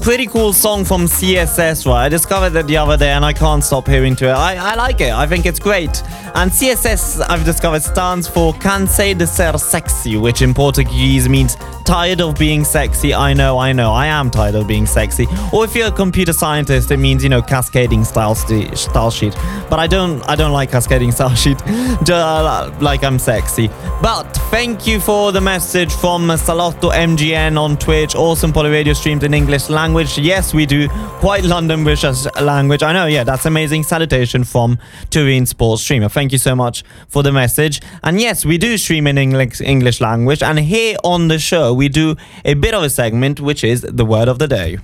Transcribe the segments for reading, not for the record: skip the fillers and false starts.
pretty cool song from CSS, right? I discovered that the other day and I can't stop hearing to it. I like it. I think it's great. And CSS, I've discovered, stands for Cansei de ser sexy, which in Portuguese means tired of being sexy. I know. I am tired of being sexy. Or if you're a computer scientist, it means, cascading style sheet. But I don't like cascading style sheet. Like I'm sexy. But thank you for the message from Salotto MGN on Twitch. Awesome Poly Radio streams in English language. Yes, we do. Quite London British language. I know, yeah, that's amazing. Salutation from Turin Sports Streamer. Thank you so much for the message. And yes, we do stream in English language. And here on the show, we do a bit of a segment, which is the word of the day.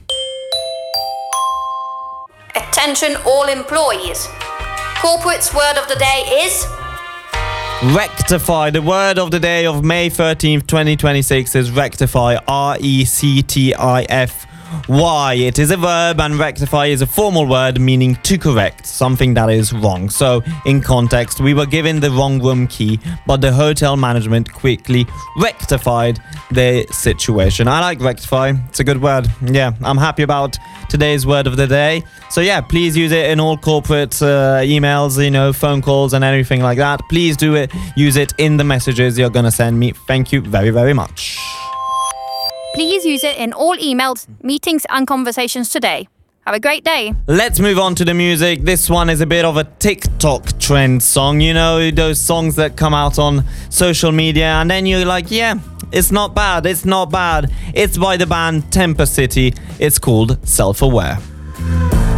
Attention all employees. Corporate's word of the day is... Rectify. The word of the day of May 13th, 2026 is rectify. RECTIFY. It is a verb, and rectify is a formal word meaning to correct something that is wrong. So, in context, we were given the wrong room key, but the hotel management quickly rectified the situation. I like rectify. It's a good word. Yeah, I'm happy about today's word of the day. So yeah, please use it in all corporate emails, phone calls and everything like that. Please do it. Use it in the messages you're going to send me. Thank you very, very much. Please use it in all emails, meetings and conversations today. Have a great day. Let's move on to the music. This one is a bit of a TikTok trend song. Those songs that come out on social media and then you're like, yeah, it's not bad. It's not bad. It's by the band Temper City. It's called Self-Aware.